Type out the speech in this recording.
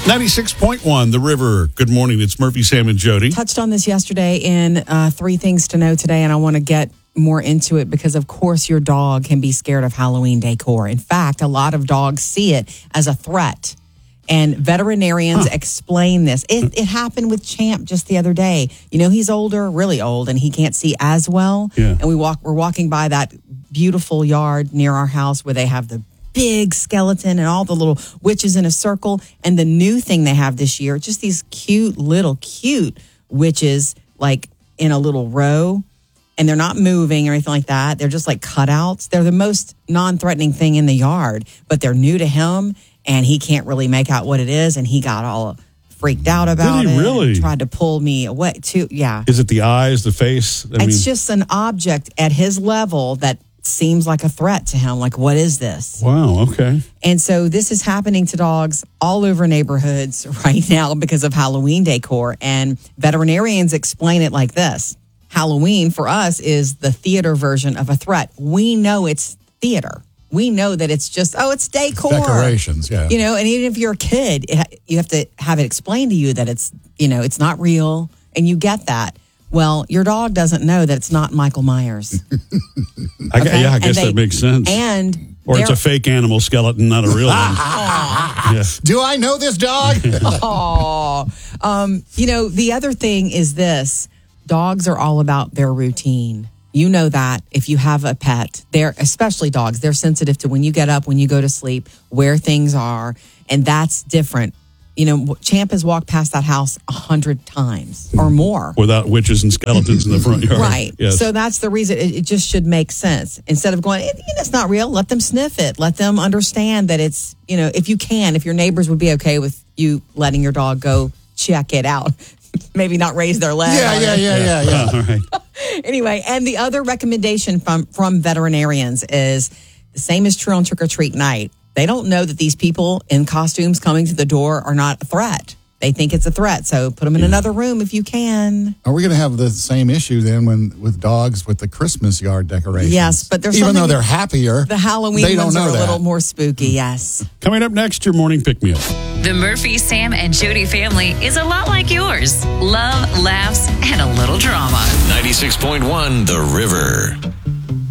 96.1, The River. Good morning. It's Murphy, Sam, and Jody. Touched on this yesterday in 3 Things to Know Today, and I want to get more into it because, of course, your dog can be scared of Halloween decor. In fact, a lot of dogs see it as a threat. And veterinarians explain this. It happened with Champ just the other day. You know, he's older, really old, and he can't see as well. Yeah. And we're walking by that beautiful yard near our house where they have the big skeleton and all the little witches in a circle. And the new thing they have this year, just these cute witches, like in a little row. And they're not moving or anything like that. They're just like cutouts. They're the most non-threatening thing in the yard, but they're new to him. And he can't really make out what it is. And he got all freaked out about Did he it. really? And tried to pull me away too. Yeah. Is it the eyes, the face? It's just an object at his level that seems like a threat to him. Like, what is this? Wow, okay. And so this is happening to dogs all over neighborhoods right now because of Halloween decor. And veterinarians explain it like this. Halloween for us is the theater version of a threat. We know it's theater. We know that it's just, it's decor. Decorations, yeah. You know, and even if you're a kid, you have to have it explained to you that it's, it's not real. And you get that. Well, your dog doesn't know that it's not Michael Myers. I guess that makes sense. Or it's a fake animal skeleton, not a real one. Yeah. Do I know this dog? The other thing is this. Dogs are all about their routine. You know that if you have a pet, especially dogs, they're sensitive to when you get up, when you go to sleep, where things are. And that's different. Champ has walked past that house 100 times or more. Without witches and skeletons in the front yard. Right. Yes. So that's the reason. It just should make sense. Instead of going, it's not real, let them sniff it. Let them understand that it's, if your neighbors would be okay with you letting your dog go check it out. Maybe not raise their leg. Yeah. All right. Anyway, and the other recommendation from veterinarians is the same is true on Trick or Treat night. They don't know that these people in costumes coming to the door are not a threat. They think it's a threat. So put them in another room if you can. Are we going to have the same issue then with dogs with the Christmas yard decorations? Yes, but there's even though they're happier, the Halloween they ones don't know are a little that. more spooky. Yes. Coming up next, your morning pick-me-up. The Murphy, Sam, and Jody family is a lot like yours. Love, laughs, and a little drama. 96.1 The River.